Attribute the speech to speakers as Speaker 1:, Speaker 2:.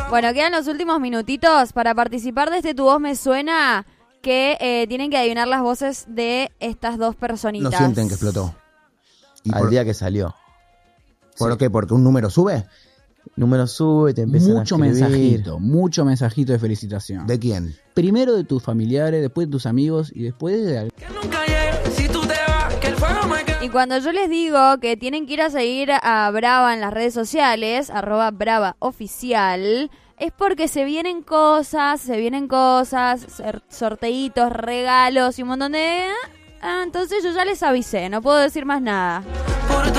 Speaker 1: Bueno, quedan los últimos minutitos para participar de Tu Voz Me Suena, que tienen que adivinar las voces de estas dos personitas.
Speaker 2: No sienten que explotó.
Speaker 3: Al día que salió.
Speaker 2: ¿Por qué? ¿Porque un número sube?
Speaker 3: Número sube, te empiezan a escribir.
Speaker 4: Mucho mensajito de felicitación.
Speaker 2: ¿De quién?
Speaker 4: Primero de tus familiares, después de tus amigos y después de...
Speaker 1: Y cuando yo les digo que tienen que ir a seguir a Brava en las redes sociales, @BravaOficial, es porque se vienen cosas, sorteitos, regalos y un montón de... entonces yo ya les avisé, no puedo decir más nada.